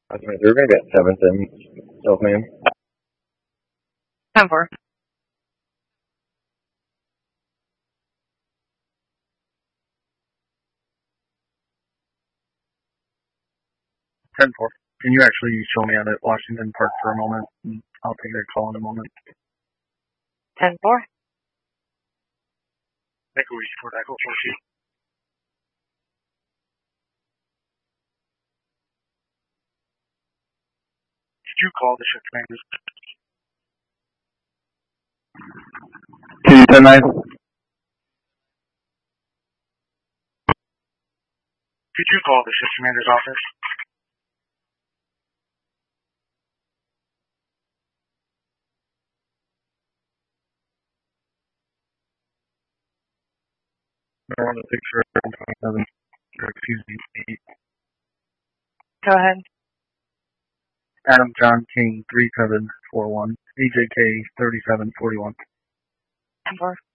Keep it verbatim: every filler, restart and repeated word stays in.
Okay, we're gonna get seventh in self-man. ten four. ten four. Can you actually show me out at Washington Park for a moment? I'll take your call in a moment. ten four. Make a wish for Echo four C. Did you call the ship commanders? Two ten nine. Could you call the ship commander's office? I want to six for twenty-seven. Excuse me, eight. Go ahead. Adam John King three seven four one. A J K thirty-seven forty-one. ten four.